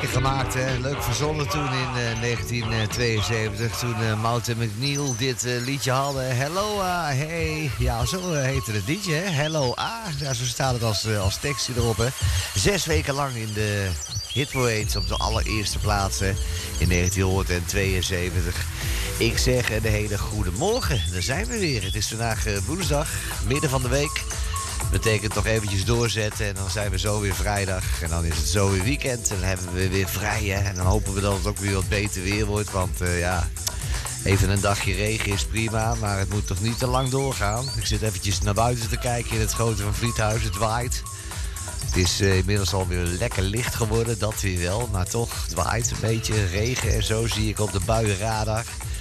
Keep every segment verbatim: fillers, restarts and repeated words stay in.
lekker gemaakt, hè? Leuk verzonnen toen in uh, negentien tweeënzeventig. Toen uh, Mountain McNeil dit uh, liedje hadden. Hello, ah, hey. Ja, zo uh, heette het liedje, hè? Hello, ah. Ja, zo staat het als, uh, als tekstje erop, hè? Zes weken lang in de hitparades op de allereerste plaats, hè? In negentien tweeënzeventig. Ik zeg een hele goede morgen. Daar zijn we weer. Het is vandaag uh, woensdag, midden van de week. Betekent toch eventjes doorzetten en dan zijn we zo weer vrijdag. En dan is het zo weer weekend en dan hebben we weer vrij. Hè? En dan hopen we dat het ook weer wat beter weer wordt. Want uh, ja, even een dagje regen is prima, maar het moet toch niet te lang doorgaan. Ik zit eventjes naar buiten te kijken in het Grote van Vliethuis. Het waait. Het is uh, inmiddels alweer lekker licht geworden, dat weer wel. Maar toch, het waait een beetje. Regen en zo zie ik op de buienradar.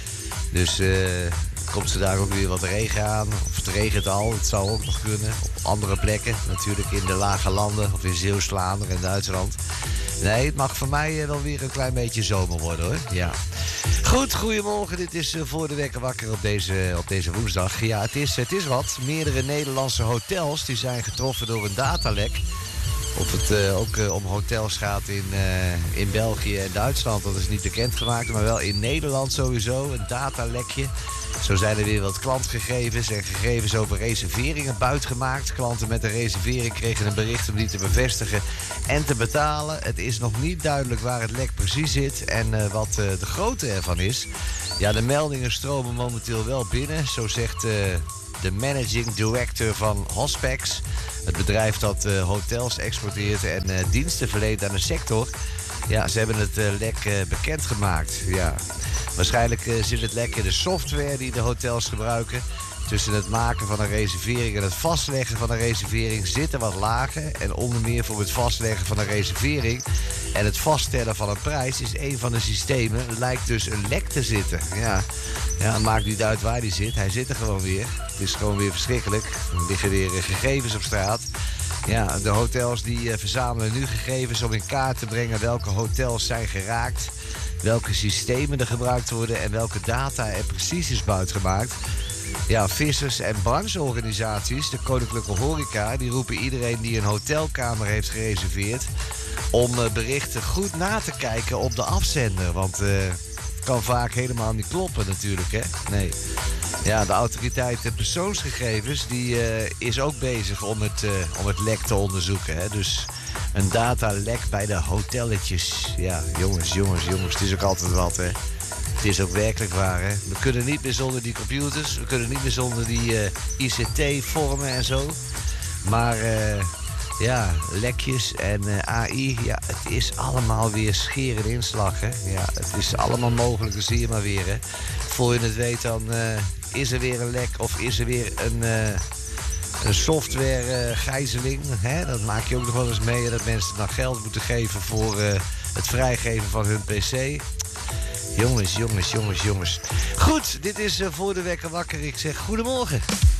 Dus uh, komt ze daar ook weer wat regen aan. Of het regent al, het zou ook nog kunnen. Op andere plekken, natuurlijk in de lage landen. Of in Zeeuws-Vlaanderen en Duitsland. Nee, het mag voor mij wel weer een klein beetje zomer worden, hoor. Ja. Goed, goedemorgen. Dit is uh, voor de wekker wakker op deze, op deze woensdag. Ja, het is, het is wat. Meerdere Nederlandse hotels die zijn getroffen door een datalek. Of het uh, ook uh, om hotels gaat in, uh, in België en Duitsland, dat is niet bekendgemaakt. Maar wel in Nederland sowieso, een datalekje. Zo zijn er weer wat klantgegevens en gegevens over reserveringen buitgemaakt. Klanten met een reservering kregen een bericht om die te bevestigen en te betalen. Het is nog niet duidelijk waar het lek precies zit en uh, wat uh, de grootte ervan is. Ja, de meldingen stromen momenteel wel binnen, zo zegt uh, de managing director van Hospex. Het bedrijf dat uh, hotels exporteert en uh, diensten verleent aan de sector. Ja, ze hebben het uh, lek uh, bekendgemaakt. Ja. Waarschijnlijk uh, zit het lek in de software die de hotels gebruiken. Tussen het maken van een reservering en het vastleggen van een reservering zitten wat lagen. En onder meer voor het vastleggen van een reservering en het vaststellen van een prijs is een van de systemen. Lijkt dus een lek te zitten. Ja, ja, het maakt niet uit waar die zit. Hij zit er gewoon weer. Het is gewoon weer verschrikkelijk. Er liggen weer uh, gegevens op straat. Ja, de hotels die uh, verzamelen nu gegevens om in kaart te brengen welke hotels zijn geraakt, welke systemen er gebruikt worden en welke data er precies is buitgemaakt. Ja, vissers- en brancheorganisaties, de Koninklijke Horeca, die roepen iedereen die een hotelkamer heeft gereserveerd om uh, berichten goed na te kijken op de afzender. Want uh, het kan vaak helemaal niet kloppen natuurlijk, hè? Nee. Ja, de autoriteit persoonsgegevens die uh, is ook bezig om het, uh, om het lek te onderzoeken. Hè? Dus een datalek bij de hotelletjes. Ja, jongens, jongens, jongens, het is ook altijd wat, hè. Het is ook werkelijk waar, hè. We kunnen niet meer zonder die computers. We kunnen niet meer zonder die uh, I C T-vormen en zo. Maar uh, ja, lekjes en uh, A I, ja, het is allemaal weer scheer en inslag, hè. Ja, het is allemaal mogelijk, dan zie je maar weer, hè. Voor je het weet, dan uh, is er weer een lek of is er weer een, uh, een software uh, gijzeling. Hè? Dat maak je ook nog wel eens mee, dat mensen dan geld moeten geven voor uh, het vrijgeven van hun pc. Jongens, jongens, jongens, jongens. Goed, dit is uh, voor de wekker wakker. Ik zeg goedemorgen.